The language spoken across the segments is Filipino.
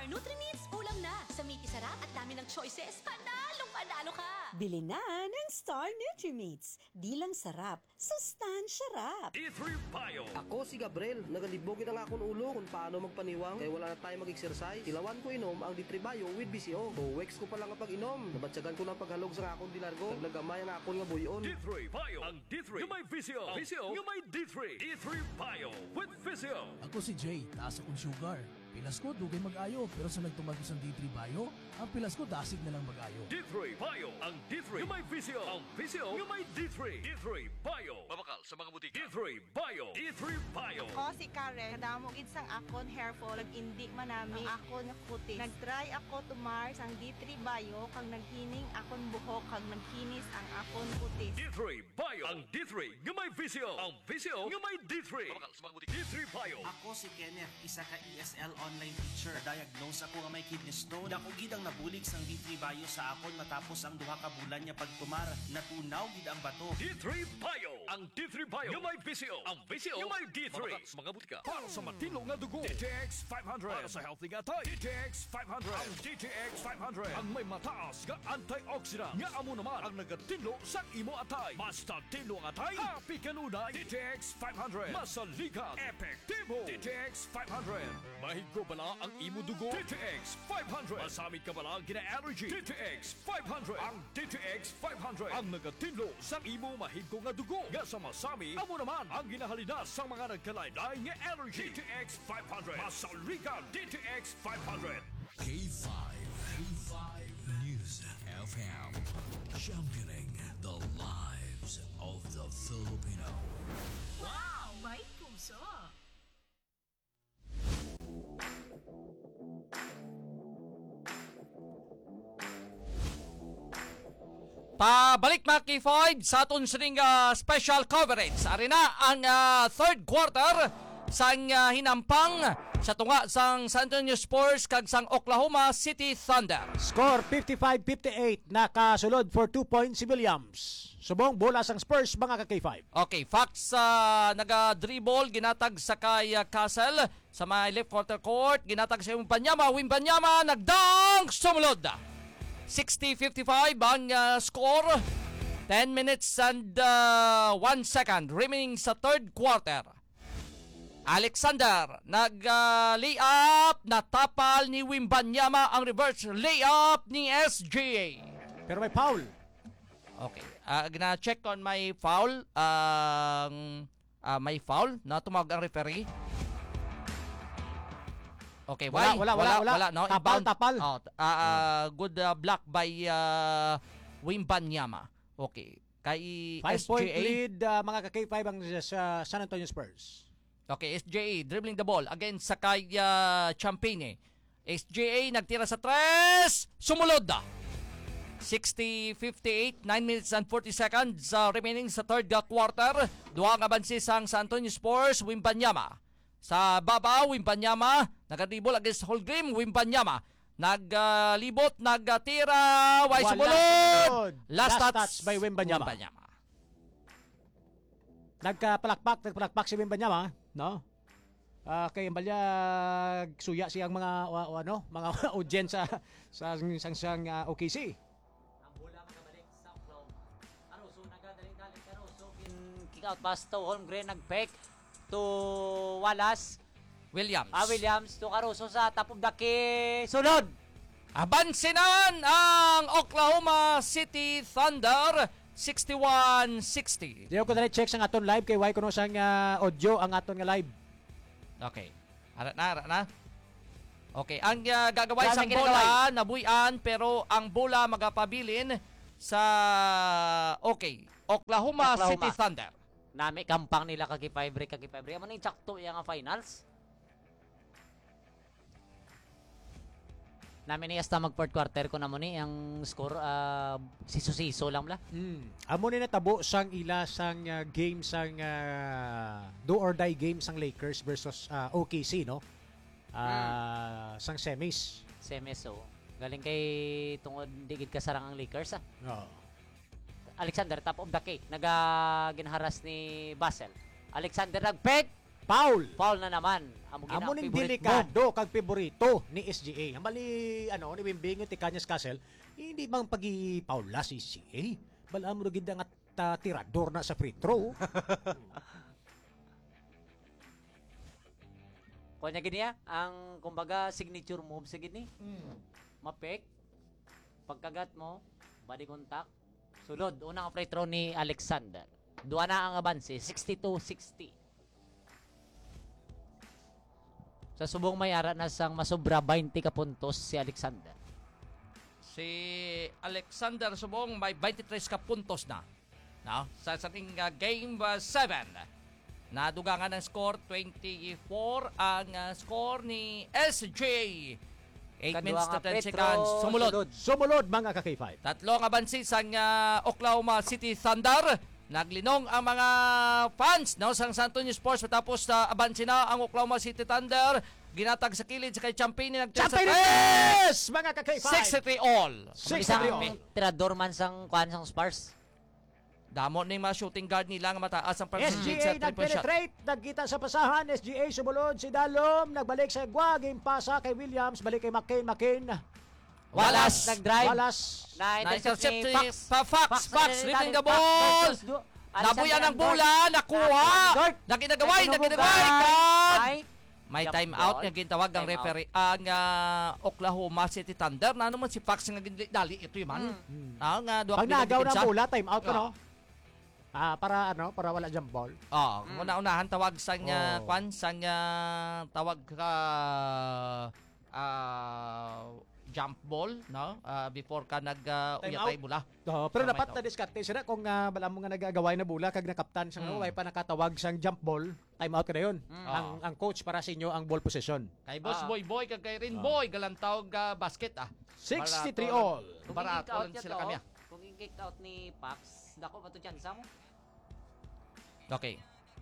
Star Nutri-Meats, ulam na. Sa meaty sarap at dami ng choices, panalo ka! Bili na ng Star Nutri-Meats. Di lang sarap, sustansya rap. D3 Bio. Ako si Gabriel, nagalibogin ang akong ulo kung paano magpaniwang kaya wala na tayo mag-exercise. Tilawan ko inom ang D3 Bio with BCO. 2 weeks ko pa lang pag inom. Nabatsagan ko ng paghalog sa akong dilargo. Naglagamay ang akong nga buyon. D3 Bio. Ang D3 yung may VCO. VCO yung may D3. D3 Bio with VCO. Ako si Jay, taas akong sugar. Pilas ko, dugay mag-ayo. Pero sa nagtumag ko sa D3 Bio, ang pilas ko dasig na lang mag-ayo. D3 Bio. Ang D3 yung may VCO. Ang VCO yung may D3. D3 Bio. Mabakal sa mga butika. D3 Bio. D3 Bio. Ako si Karen, kadamog sang akon hair fall, nag-indi manami ang akon kutis. Nag-try ako tumar sang D3 Bio, kag naghining akon buhok, kag naghinis ang akon kutis. D3 Bio. Ang D3 yung may VCO. Ang VCO yung may D3. Mabakal sa mga butika. D3 Bio. Ako si Kenneth, isa ka ESL online teacher. Diagnose ako nga may kidney stone. Dako gid ang nabulig sang D3 Bio sa akon matapos ang duha ka bulan niya pagtumar. Natunaw gid ang bato. D3 Bio. Ang D3 Bio yung may VCO. Ang VCO yung may D3. Mabakal sa mga butika. Para sa matino nga dugo. DTX 500. Para sa healthy nga tayo. DTX 500. Ang DTX 500. Ang may mataas nga antioxidant. Nga amo naman ang nagatinlo sa imo atay. Basta tinlo ang atay. Happy kanunay. DTX 500. Masaligat. Epektibo. DTX 500. Mahigko bala ang imo dugo. DTX 500. Masamit ka bala ang gina-allergy. DTX 500. Ang DTX 500. Ang nagatinlo sa imo mahigko nga dugo. Nga sa masami, amo naman ang ginahalinas sa mga nagkalaylay nga allergy. DTX 500. Masaligat. DTX 500. K5. K5 News FM. Championing the lives of the Filipino. Wow! May puso! Pabalik mga K5 sa aton sining special coverage. Ari na ang third quarter sang hinampang sa tunga sang San Antonio Spurs kag sang Oklahoma City Thunder. Score 55-58, nakasulod for 2 points si Williams. Subong bola sang Spurs mga ka-K5. Okay, Fox naga-dribble, ginatag sa kay Castle sa may left quarter court, ginatag sa Wimbanyama, nagdunk, sumulod. 60-55 ang score. 10 minutes and 1 second remaining sa third quarter. Alexander nag-layup, natapal ni Wimbanyama ang reverse layup ni SGA. Pero may foul. Okay, gina-check on my foul. May foul na tumawag ang referee. Okay, why? Wala. No? Tapal. Oh, good block by Wimbanyama. Okay. Kay 5-point SGA. lead mga ka-K5 ang sa San Antonio Spurs. Okay, SGA dribbling the ball against sa kay Champagne. SGA nagtira sa tres. Sumulod. 60-58, 9 minutes and 40 seconds remaining sa third quarter. Duha nga bansis ang San Antonio Spurs, Wimbanyama. Sa baba, Wimbanyama, nag-dribble against Holmgren, Wimbanyama. Naglibot, nagtira, way sumulod. Last touch by Wimbanyama. Nagpalakpak si Wimbanyama, no? Kay Imbalya suya siyang mga mga audience sa sang OKC. Ang bola makabalik sa Oklahoma. Caruso nagadaling-daling Caruso. Kick out pass to Holmgren, nag-fake to Wallace. Williams. Williams to Caruso sa top of the key. Sunod! Abansinan ang Oklahoma City Thunder 61-60. Diyo ko na check sang aton live kay why kuno sang audio ang aton nga live. Okay. Ara na. Okay, ang gagaway Yan sang ang bola nabuyan pero ang bola magapabilin sa Oklahoma City Thunder. Nami kampang nila kagi-fibre. Amo ni sakto yang finals. Namin niya mag fourth quarter ko na mo ni ang score siso-siso lang bla. Amo ni natabo sang ila sang game sang do or die game sang Lakers versus OKC no. Sang semis. Galing kay tungod digid kasarang ang Lakers Oo. Alexander top of the key. Ginharas ni Basel. Alexander nag-peg. Foul. Foul na naman. Amo ning delikado kag favorito ni SGA. Ang bali ni Bimbing ti Kanyas Castle, hindi mang pagi-foul si SGA. Bala mo gid nga tirador na sa free throw. Kunya gini ang kumbaga signature move sa gini. Mapek. Pagkagat mo, body contact. Sulod, unang free throw ni Alexander. Duwa na ang abanse, 62-60. Sa subong mayara na sang masobra 20 ka puntos si Alexander. Si Alexander Subong may 23 ka puntos na. No? Sa ating game 7. Nadugangan ng score 24 ang score ni SJ. 8 minutes to 10 seconds. Sumulod mga ka-K5. Tatlong abansis ang Oklahoma City Thunder. Naglinong ang mga fans no sang San Antonio Sports matapos abansin na ang Oklahoma City Thunder. Ginatag sa kilid sa kay Champini Champines! Mga ka-K5. 6-3 all. Isang tirador man sang kuan sang Spurs. Damo ni mga shooting guard nila nga mataas ang percentage SGA sa 3-point shot. nag-penetrate, nagkita sa pasahan, SGA sumulod, si Dalom, nagbalik sa Gwa, game pasa kay Williams, balik kay McCain. Wallace nag-drive. Wallace. Na-intercept ni Fox lifting the ball. Nabuyan ang bola, nakuha. Naginagaway. May time out nga gintawag ang referee ang Oklahoma City Thunder. Na naman si Fox nga dali ito man. Pag nagaw na bola, time out ko no. Para wala jump ball. Una-unahan tawag sang tawag ka jump ball no before ka uyatay bola. Pero dapat na diskarte sila kung bala mo nga nagagaway na bola kag nakaptan sang way pa nakatawag sang jump ball, time out ka na yun. Ang coach para sa inyo ang ball possession. Kay Boss Boy kag kay Rin Boy galantaw basket 63 all. Barato lang sila kami. Kung i-kick out ni Pax, dako ba to dyan sa mo? Okay.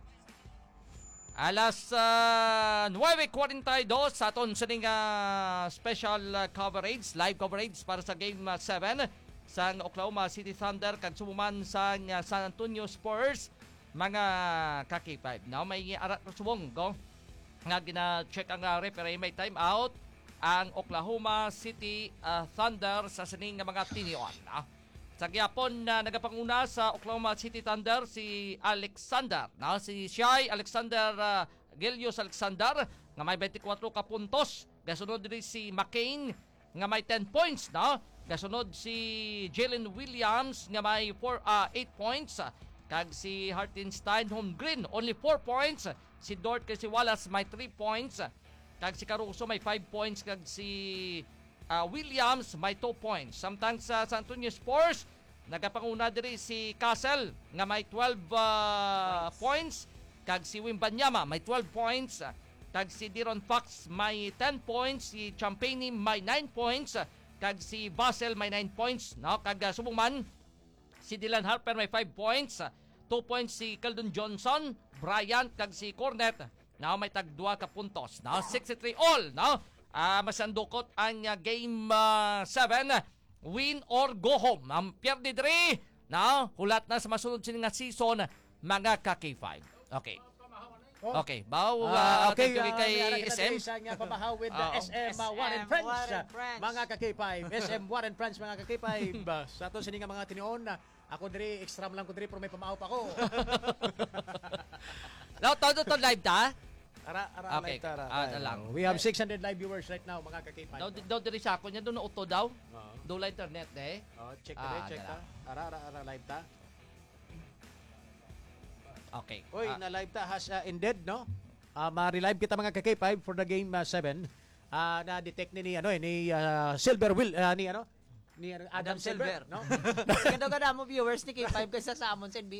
Alas 9:42 sa aton sining special coverage, live coverage para sa game 7 sa Oklahoma City Thunder kag sumuman sa San Antonio Spurs mga ka-K5. Now may arat na subong go nga gina-check ang referee, may time out ang Oklahoma City Thunder sa sining mga tinion. Sa gyapon na nagapanguna sa Oklahoma City Thunder si Alexander, si Shai Alexander Gilius Alexander nga may 24 ka puntos. Gasunod din si McCain nga may 10 points Gasunod si Jalen Williams nga may 8 points. Kag si Hartenstein Holmgren only 4 points. Si Dort kag si Wallace may 3 points. Kag si Caruso may 5 points kag si Williams may 2 points. Samtang sa San Antonio Spurs, nagapanguna diri si Castle nga may 12 points. Kag si Wembanyama may 12 points. Kag si De'Aaron Fox may 10 points. Si Champagny may 9 points. Kag si Vassell may 9 points. Kag subong man, si Dylan Harper may 5 points. 2 points si Keldon Johnson, Bryant, kag si Cornet. May tag 2 ka puntos. 63 all. Masandukot ang game 7, win or go home. Ang pierde diri hulat na sa masunod sini nga season mga ka-K5. Okay. Okay, okay, kay SM nga pamahaw with SM Warren Friends. Mga ka-K5, SM Warren Friends mga ka-K5. Sa aton sini nga mga tinion, ako diri extra lang ko diri pero may pamahaw pa ko. todo live ta. Okay. Lang. We have 600 live viewers right now, mga ka-K5. Daw diri sa ako niya doon auto daw. Do la internet check ta. Ara live ta. Okay. Oy, na live ta has ended no. Ma-relive kita mga ka-K5 for the game 7. Na detect ni Silver Will ni Adam Silver, no? Ganda mo viewers ni K5 kasi sa amon sa NBA.